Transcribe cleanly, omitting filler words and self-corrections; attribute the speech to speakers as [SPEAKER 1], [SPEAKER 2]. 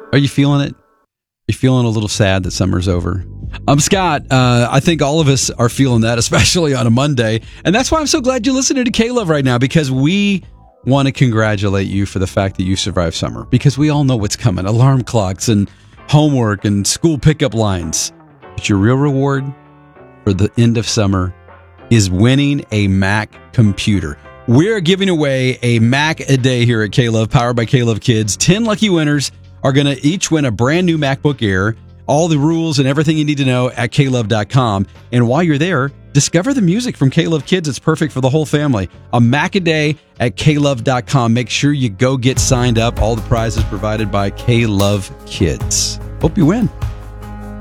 [SPEAKER 1] Are you feeling it? You feeling a little sad that summer's over? I'm Scott. I think all of us are feeling that, especially on a Monday. And that's why I'm so glad you're listening to K-Love right now, because we want to congratulate you for the fact that you survived summer, because we all know what's coming. Alarm clocks and homework and school pickup lines. But your real reward for the end of summer is winning a Mac computer. We're giving away a Mac a day here at K-Love, powered by K-Love Kids. 10 lucky winners are going to each win a brand new MacBook Air. All the rules and everything you need to know at klove.com. And while you're there, discover the music from K-Love Kids. It's perfect for the whole family. A Mac a day at klove.com. Make sure you go get signed up. All the prizes provided by K-Love Kids. Hope you win.